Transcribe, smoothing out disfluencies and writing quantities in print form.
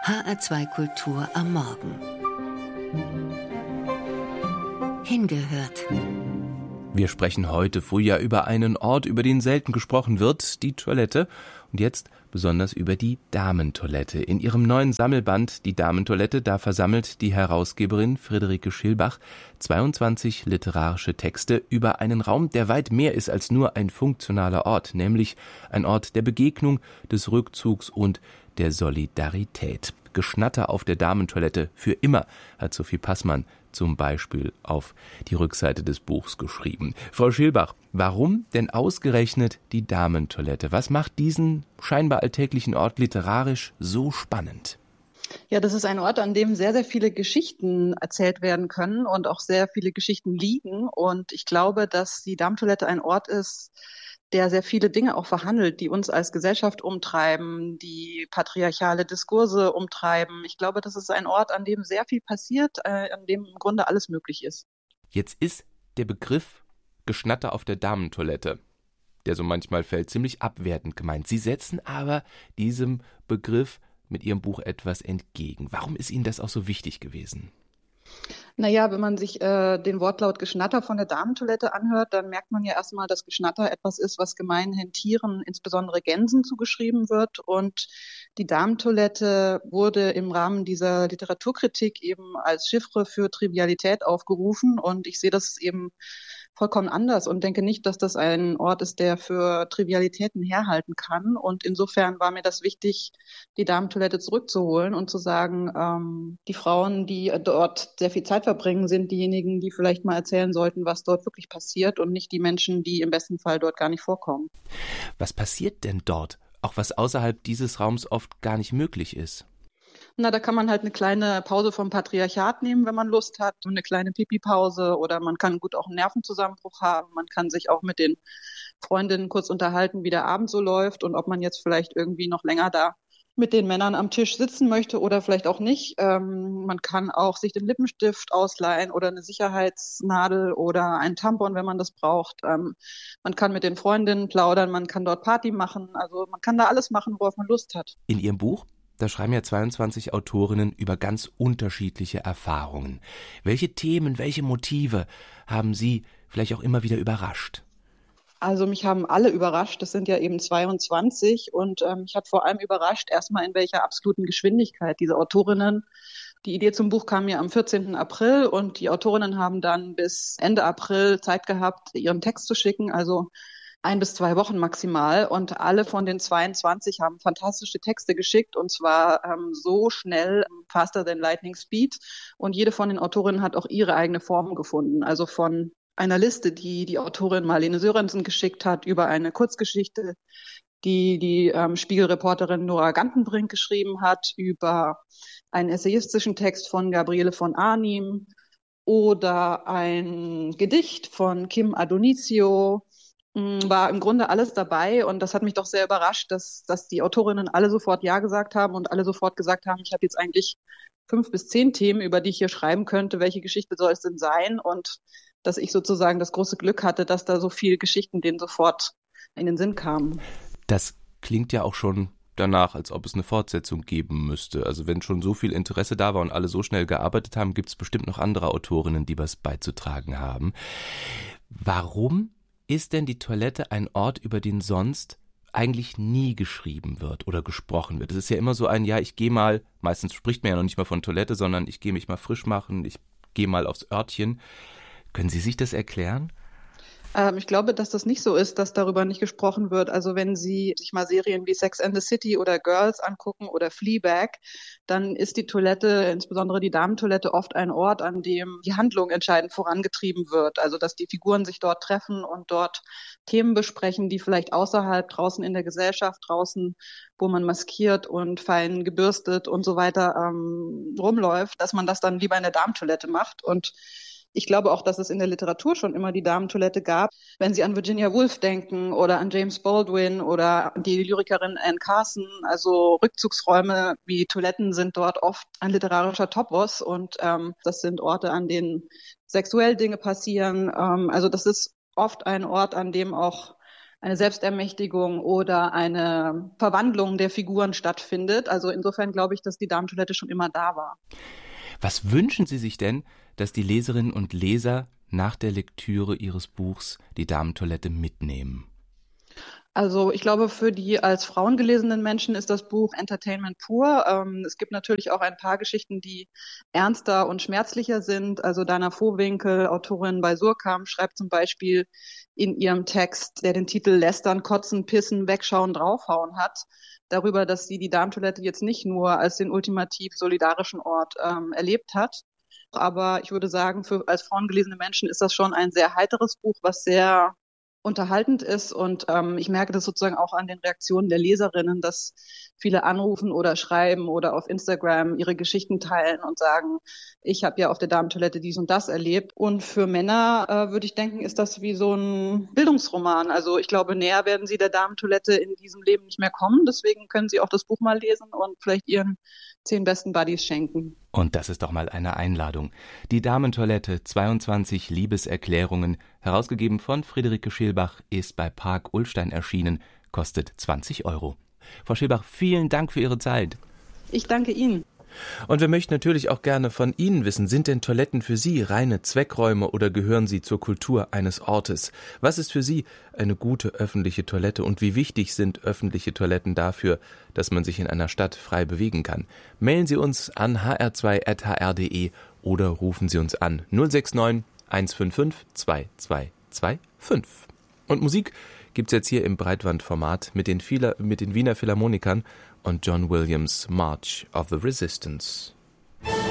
HR2 Kultur am Morgen. Hingehört. Wir sprechen heute früh ja über einen Ort, über den selten gesprochen wird, die Toilette. Und jetzt besonders über die Damentoilette. In ihrem neuen Sammelband Die Damentoilette, da versammelt die Herausgeberin Friederike Schilbach 22 literarische Texte über einen Raum, der weit mehr ist als nur ein funktionaler Ort, nämlich ein Ort der Begegnung, des Rückzugs und der Solidarität. Geschnatter auf der Damentoilette für immer, hat Sophie Passmann zum Beispiel auf die Rückseite des Buchs geschrieben. Frau Schilbach, warum denn ausgerechnet die Damentoilette? Was macht diesen scheinbar alltäglichen Ort literarisch so spannend? Ja, das ist ein Ort, an dem sehr, sehr viele Geschichten erzählt werden können und auch sehr viele Geschichten liegen. Und ich glaube, dass die Damentoilette ein Ort ist, der sehr viele Dinge auch verhandelt, die uns als Gesellschaft umtreiben, die patriarchale Diskurse umtreiben. Ich glaube, das ist ein Ort, an dem sehr viel passiert, an dem im Grunde alles möglich ist. Jetzt ist der Begriff Geschnatter auf der Damentoilette, der so manchmal fällt, ziemlich abwertend gemeint. Sie setzen aber diesem Begriff mit Ihrem Buch etwas entgegen. Warum ist Ihnen das auch so wichtig gewesen? Naja, wenn man sich den Wortlaut Geschnatter von der Damentoilette anhört, dann merkt man ja erstmal, dass Geschnatter etwas ist, was gemeinhin Tieren, insbesondere Gänsen, zugeschrieben wird. Und die Damentoilette wurde im Rahmen dieser Literaturkritik eben als Chiffre für Trivialität aufgerufen. Und ich sehe das eben vollkommen anders und denke nicht, dass das ein Ort ist, der für Trivialitäten herhalten kann. Und insofern war mir das wichtig, die Damentoilette zurückzuholen und zu sagen, die Frauen, die dort sehr viel Zeit verbringen, sind diejenigen, die vielleicht mal erzählen sollten, was dort wirklich passiert und nicht die Menschen, die im besten Fall dort gar nicht vorkommen. Was passiert denn dort? Auch was außerhalb dieses Raums oft gar nicht möglich ist. Na, da kann man halt eine kleine Pause vom Patriarchat nehmen, wenn man Lust hat, eine kleine Pipi-Pause, oder man kann gut auch einen Nervenzusammenbruch haben. Man kann sich auch mit den Freundinnen kurz unterhalten, wie der Abend so läuft und ob man jetzt vielleicht irgendwie noch länger da mit den Männern am Tisch sitzen möchte oder vielleicht auch nicht. Man kann auch sich den Lippenstift ausleihen oder eine Sicherheitsnadel oder ein Tampon, wenn man das braucht. Man kann mit den Freundinnen plaudern, man kann dort Party machen. Also man kann da alles machen, worauf man Lust hat. In Ihrem Buch, da schreiben ja 22 Autorinnen über ganz unterschiedliche Erfahrungen. Welche Themen, welche Motive haben Sie vielleicht auch immer wieder überrascht? Also mich haben alle überrascht, das sind ja eben 22 und mich hat vor allem überrascht erstmal, in welcher absoluten Geschwindigkeit diese Autorinnen, die Idee zum Buch kam ja am 14. April und die Autorinnen haben dann bis Ende April Zeit gehabt, ihren Text zu schicken, also 1 bis 2 Wochen maximal, und alle von den 22 haben fantastische Texte geschickt und zwar so schnell, faster than lightning speed, und jede von den Autorinnen hat auch ihre eigene Form gefunden, also von einer Liste, die die Autorin Marlene Sörensen geschickt hat, über eine Kurzgeschichte, die Spiegelreporterin Nora Gantenbrink geschrieben hat, über einen essayistischen Text von Gabriele von Arnim oder ein Gedicht von Kim Adonizio. War im Grunde alles dabei und das hat mich doch sehr überrascht, dass die Autorinnen alle sofort Ja gesagt haben und alle sofort gesagt haben, ich habe jetzt eigentlich 5 bis 10 Themen, über die ich hier schreiben könnte, welche Geschichte soll es denn sein, und dass ich sozusagen das große Glück hatte, dass da so viele Geschichten denen sofort in den Sinn kamen. Das klingt ja auch schon danach, als ob es eine Fortsetzung geben müsste. Also wenn schon so viel Interesse da war und alle so schnell gearbeitet haben, gibt es bestimmt noch andere Autorinnen, die was beizutragen haben. Warum ist denn die Toilette ein Ort, über den sonst eigentlich nie geschrieben wird oder gesprochen wird? Es ist ja immer so ein, ja, ich gehe mal, meistens spricht man ja noch nicht mal von Toilette, sondern ich gehe mich mal frisch machen, ich gehe mal aufs Örtchen. Können Sie sich das erklären? Ich glaube, dass das nicht so ist, dass darüber nicht gesprochen wird. Also wenn Sie sich mal Serien wie Sex and the City oder Girls angucken oder Fleabag, dann ist die Toilette, insbesondere die Damentoilette, oft ein Ort, an dem die Handlung entscheidend vorangetrieben wird. Also dass die Figuren sich dort treffen und dort Themen besprechen, die vielleicht außerhalb, draußen in der Gesellschaft, draußen, wo man maskiert und fein gebürstet und so weiter rumläuft, dass man das dann lieber in der Damentoilette macht. Und ich glaube auch, dass es in der Literatur schon immer die Damentoilette gab. Wenn Sie an Virginia Woolf denken oder an James Baldwin oder die Lyrikerin Anne Carson, also Rückzugsräume wie Toiletten sind dort oft ein literarischer Topos und das sind Orte, an denen sexuell Dinge passieren. Also das ist oft ein Ort, an dem auch eine Selbstermächtigung oder eine Verwandlung der Figuren stattfindet. Also insofern glaube ich, dass die Damentoilette schon immer da war. Was wünschen Sie sich denn, dass die Leserinnen und Leser nach der Lektüre Ihres Buchs Die Damentoilette mitnehmen? Also ich glaube, für die als Frauen gelesenen Menschen ist das Buch Entertainment pur. Es gibt natürlich auch ein paar Geschichten, die ernster und schmerzlicher sind. Also Dana Vohwinkel, Autorin bei Surkamp, schreibt zum Beispiel in ihrem Text, der den Titel Lästern, Kotzen, Pissen, Wegschauen, Draufhauen hat, darüber, dass sie die Damentoilette jetzt nicht nur als den ultimativ solidarischen Ort erlebt hat. Aber ich würde sagen, für als Frauen gelesene Menschen ist das schon ein sehr heiteres Buch, was sehr unterhaltend ist und ich merke das sozusagen auch an den Reaktionen der Leserinnen, dass viele anrufen oder schreiben oder auf Instagram ihre Geschichten teilen und sagen, ich habe ja auf der Damentoilette dies und das erlebt. Und für Männer würde ich denken, ist das wie so ein Bildungsroman. Also ich glaube, näher werden sie der Damentoilette in diesem Leben nicht mehr kommen. Deswegen können sie auch das Buch mal lesen und vielleicht ihren 10 besten Buddies schenken. Und das ist doch mal eine Einladung. Die Damentoilette, 22 Liebeserklärungen, herausgegeben von Friederike Schilbach, ist bei Park Ullstein erschienen, kostet 20 €. Frau Schilbach, vielen Dank für Ihre Zeit. Ich danke Ihnen. Und wir möchten natürlich auch gerne von Ihnen wissen, sind denn Toiletten für Sie reine Zweckräume oder gehören sie zur Kultur eines Ortes? Was ist für Sie eine gute öffentliche Toilette und wie wichtig sind öffentliche Toiletten dafür, dass man sich in einer Stadt frei bewegen kann? Mailen Sie uns an hr2@hr.de oder rufen Sie uns an 069 155 2225. Und Musik gibt's jetzt hier im Breitbandformat mit den Wiener Philharmonikern und John Williams' March of the Resistance.